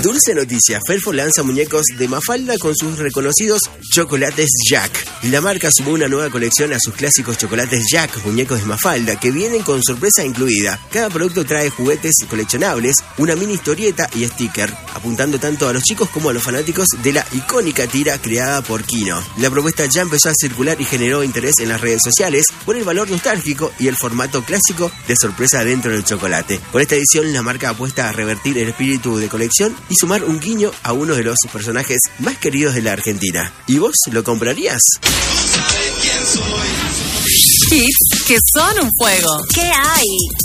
Dulce noticia, Fairphone lanza muñecos de Mafalda con sus reconocidos chocolates Jack. La marca sumó una nueva colección a sus clásicos chocolates Jack, muñecos de Mafalda, que vienen con sorpresa incluida. Cada producto trae juguetes coleccionables, una mini historieta y sticker, apuntando tanto a los chicos como a los fanáticos de la icónica tira creada por Kino. La propuesta ya empezó a circular y generó interés en las redes sociales por el valor nostálgico y el formato clásico de sorpresa dentro del chocolate. Con esta edición, la marca apuesta a revertir el espíritu de colección y sumar un guiño a uno de los personajes más queridos de la Argentina. ¿Y vos lo comprarías? Hits que son un fuego. ¿Qué hay?